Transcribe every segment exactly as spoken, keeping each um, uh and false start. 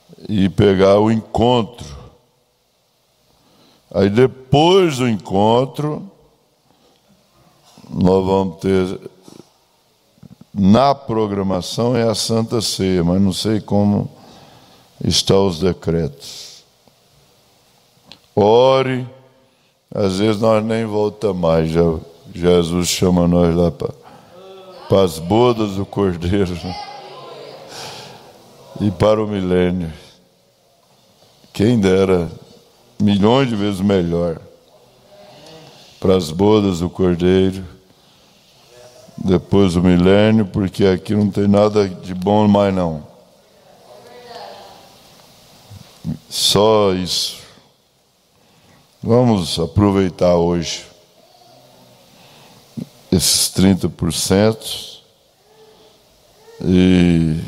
e pegar o encontro. Aí depois do encontro, nós vamos ter, na programação é a Santa Ceia, mas não sei como estão os decretos. Ore, às vezes nós nem voltamos mais, já, Jesus chama nós lá para as bodas do Cordeiro, né? E para o milênio. Quem dera, milhões de vezes melhor, para as bodas do Cordeiro, depois do milênio, porque aqui não tem nada de bom mais não. Só isso. Vamos aproveitar hoje esses trinta por cento e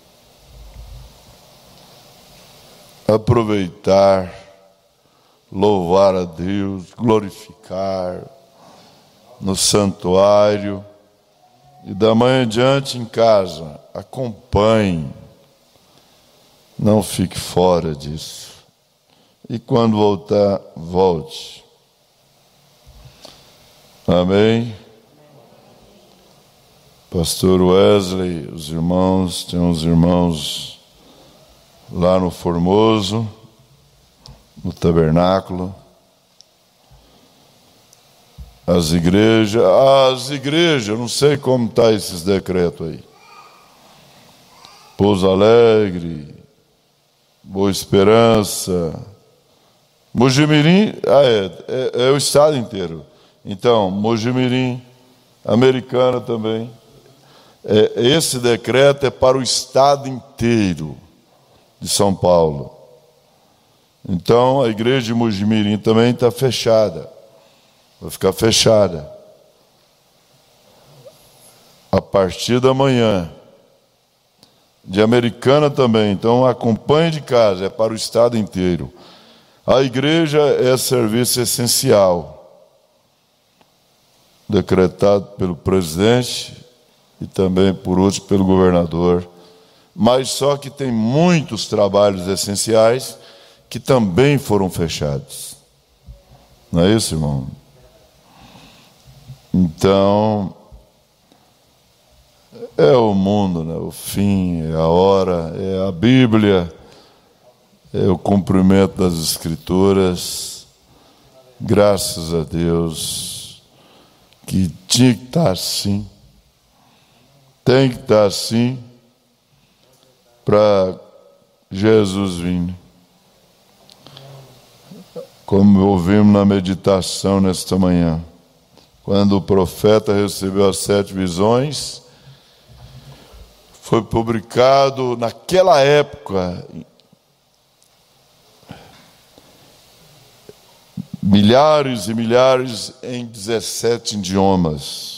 aproveitar, louvar a Deus, glorificar no santuário. E da manhã em diante em casa, acompanhe, não fique fora disso. E quando voltar, volte. Amém? Pastor Wesley, os irmãos, tem uns irmãos lá no Formoso, no tabernáculo. As igrejas, as igrejas, eu não sei como está esses decretos aí. Pouso Alegre, Boa Esperança, Mojimirim, ah, é, é, é o estado inteiro. Então, Mojimirim, Americana também. É, esse decreto é para o estado inteiro de São Paulo. Então, a igreja de Mojimirim também está fechada. Vai ficar fechada. A partir da manhã. De Americana também. Então, acompanhe de casa, é para o estado inteiro. A igreja é serviço essencial, decretado pelo presidente e também, por último, pelo governador. Mas só que tem muitos trabalhos essenciais que também foram fechados. Não é isso, irmão? Então, é o mundo, né? O fim, é a hora, é a Bíblia, é o cumprimento das Escrituras. Graças a Deus, que tinha que estar assim, tem que estar assim, para Jesus vir. Como ouvimos na meditação nesta manhã, quando o profeta recebeu as sete visões, foi publicado naquela época milhares e milhares em dezessete idiomas.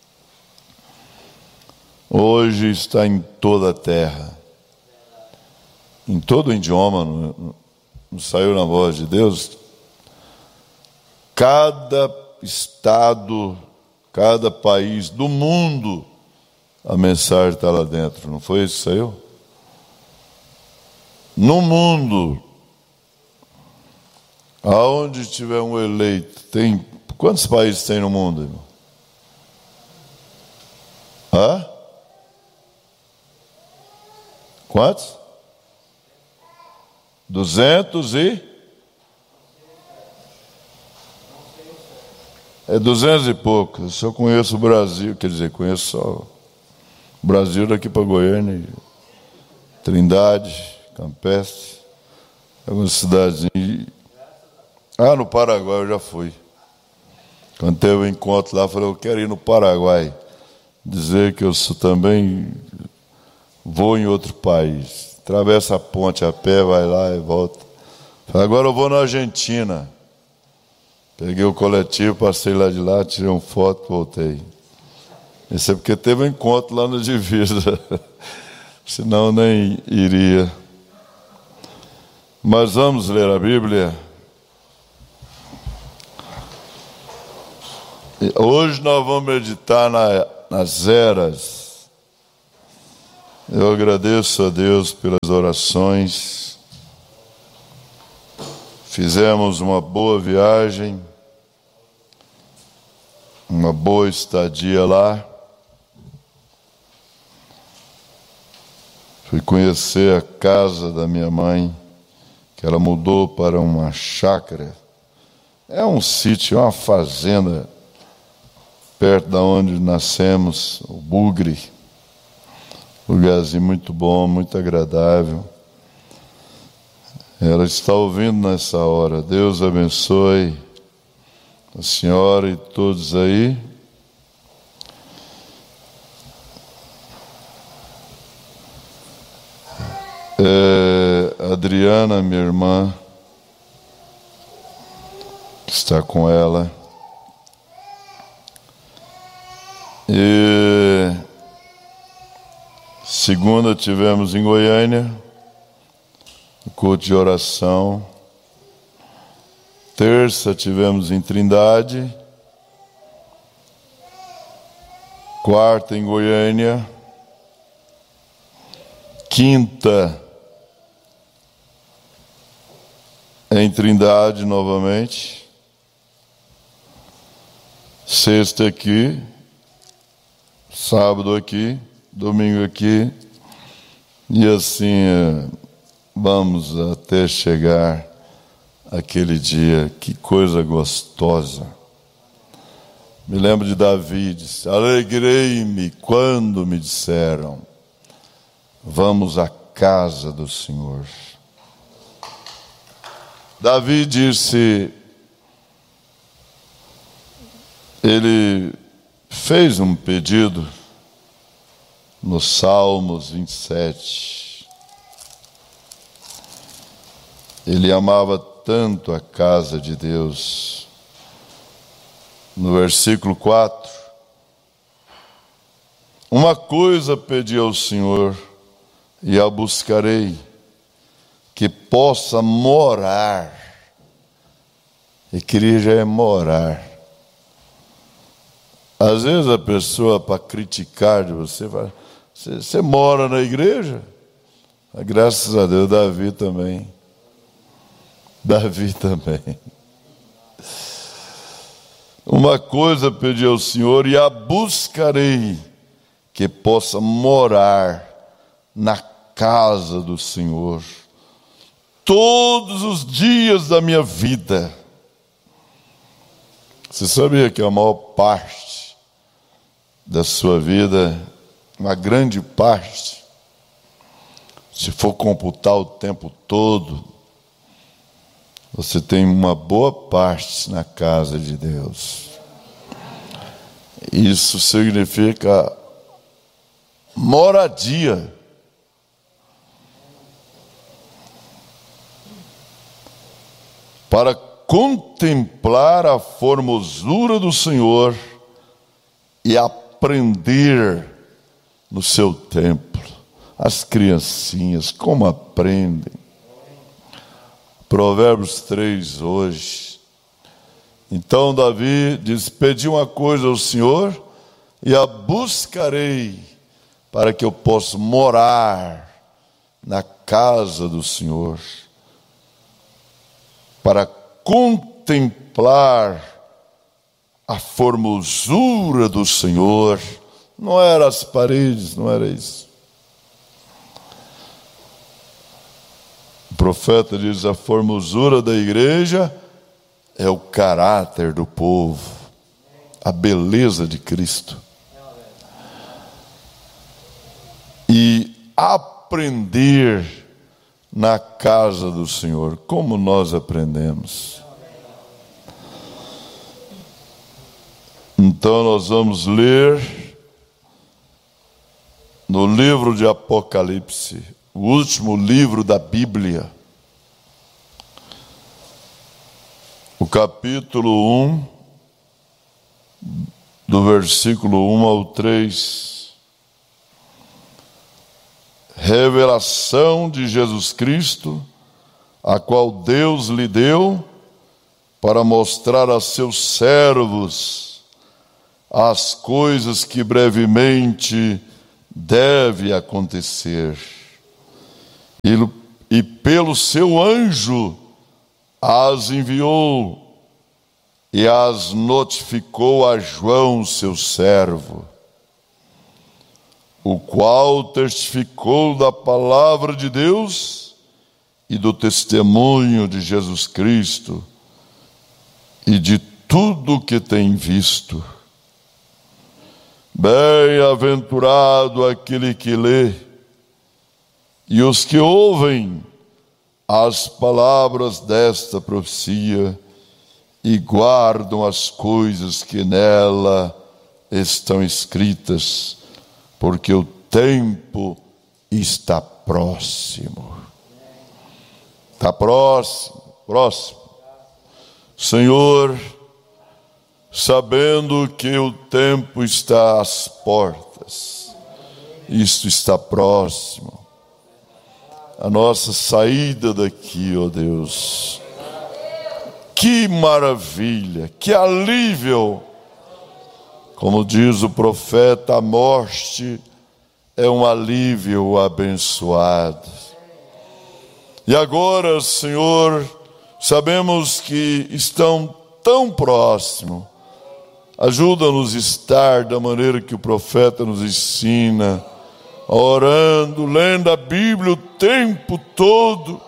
Hoje está em toda a terra, em todo o idioma, não, não saiu na voz de Deus. Cada estado, cada país do mundo, a mensagem está lá dentro. Não foi isso que saiu? No mundo, aonde tiver um eleito, tem quantos países tem no mundo, irmão? Hã? Quantos? Duzentos e? É duzentos e poucos. Eu só conheço o Brasil, quer dizer, conheço só o Brasil daqui para Goiânia, Trindade, Campestre, algumas cidadezinhas. Ah, no Paraguai eu já fui. Quando teve um encontro lá, eu falei, eu quero ir no Paraguai, dizer que eu sou, também vou em outro país. Atravessa a ponte a pé, vai lá e volta. Falei, agora eu vou na Argentina. Peguei o coletivo, passei lá de lá, tirei uma foto, voltei. Isso é porque teve um encontro lá na divisa. Senão nem iria. Mas vamos ler a Bíblia. Hoje nós vamos meditar na, nas eras. Eu agradeço a Deus pelas orações Fizemos uma boa viagem, uma boa estadia lá. Fui conhecer a casa da minha mãe, que ela mudou para uma chácara. É um sítio, é uma fazenda, perto da onde nascemos, o Bugre. Lugarzinho muito bom, muito agradável. Ela está ouvindo nessa hora. Deus abençoe a senhora e todos aí. É, Adriana, minha irmã, que está com ela. E segunda tivemos em Goiânia, o culto de oração. Terça tivemos em Trindade. Quarta em Goiânia. Quinta em Trindade novamente. Sexta aqui. Sábado aqui. Domingo aqui. E assim vamos até chegar aquele dia. Que coisa gostosa. Me lembro de Davi, disse: alegrei-me quando me disseram, vamos à casa do Senhor. Davi disse, ele fez um pedido no Salmos vinte e sete. Ele amava tanto a casa de Deus. No versículo quatro, uma coisa pedi ao Senhor e a buscarei, que possa morar. Igreja é morar. Às vezes a pessoa, para criticar de você, fala, você, você mora na igreja? Graças a Deus, Davi também. Davi também. Uma coisa pedi ao Senhor e a buscarei, que possa morar na casa do Senhor todos os dias da minha vida. Você sabia que a maior parte da sua vida, uma grande parte, se for computar o tempo todo, você tem uma boa parte na casa de Deus. Isso significa moradia. Para contemplar a formosura do Senhor e aprender no seu templo. As criancinhas, como aprendem. Provérbios três hoje. Então Davi diz, pedi uma coisa ao Senhor e a buscarei para que eu possa morar na casa do Senhor, para contemplar a formosura do Senhor. Não era as paredes, não era isso. O profeta diz, a formosura da igreja é o caráter do povo, a beleza de Cristo. E aprender na casa do Senhor, como nós aprendemos. Então nós vamos ler no livro de Apocalipse, o último livro da Bíblia, o capítulo um, do versículo um ao três. Revelação de Jesus Cristo, a qual Deus lhe deu para mostrar a seus servos as coisas que brevemente deve acontecer. E, e pelo seu anjo as enviou e as notificou a João, seu servo, o qual testificou da palavra de Deus e do testemunho de Jesus Cristo e de tudo o que tem visto. Bem-aventurado aquele que lê e os que ouvem as palavras desta profecia e guardam as coisas que nela estão escritas, porque o tempo está próximo. Está próximo, próximo. Senhor, sabendo que o tempo está às portas, isto está próximo, a nossa saída daqui, ó Deus. Que maravilha, que alívio! Como diz o profeta, a morte é um alívio abençoado. E agora, Senhor, sabemos que estão tão próximos. Ajuda-nos a estar da maneira que o profeta nos ensina, orando, lendo a Bíblia o tempo todo.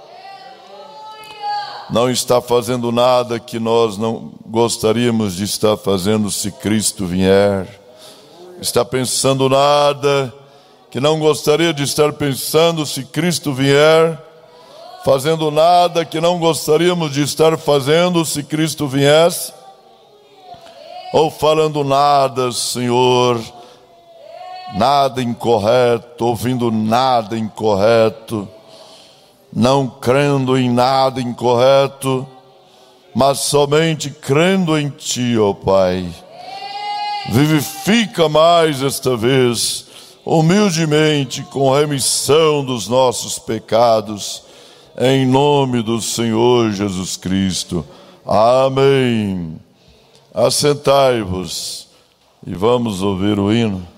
Não está fazendo nada que nós não gostaríamos de estar fazendo se Cristo vier. Está pensando nada que não gostaria de estar pensando se Cristo vier. Fazendo nada que não gostaríamos de estar fazendo se Cristo viesse. Ou falando nada, Senhor, nada incorreto, ouvindo nada incorreto, não crendo em nada incorreto, mas somente crendo em Ti, ó Pai. Vivifica mais esta vez, humildemente, com remissão dos nossos pecados, em nome do Senhor Jesus Cristo. Amém. Assentai-vos e vamos ouvir o hino.